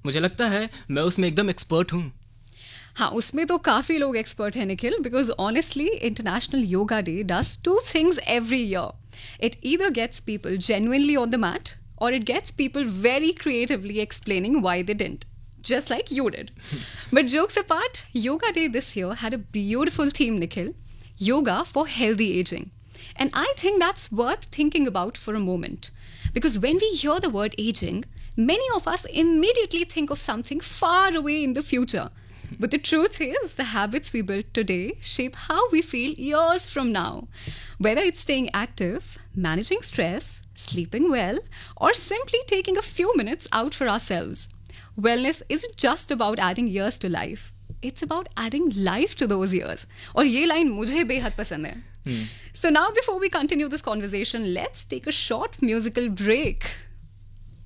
मुझे लगता है मैं उसमें एकदम एक्सपर्ट हूँ। हाँ, उसमें तो काफ़ी लोग एक्सपर्ट हैं Nikhil, because honestly international yoga day does two things every year. It either gets people genuinely on the mat or it gets people very creatively explaining why they didn't. Just like you did. But jokes apart, Yoga Day this year had a beautiful theme, Nikhil. Yoga for healthy aging. And I think that's worth thinking about for a moment. Because when we hear the word aging, many of us immediately think of something far away in the future. But the truth is, the habits we build today shape how we feel years from now. Whether it's staying active, managing stress, sleeping well, or simply taking a few minutes out for ourselves. Wellness isn't just about adding years to life. It's about adding life to those years. और ये line मुझे बेहद पसंद है. So now before we continue this conversation, let's take a short musical break.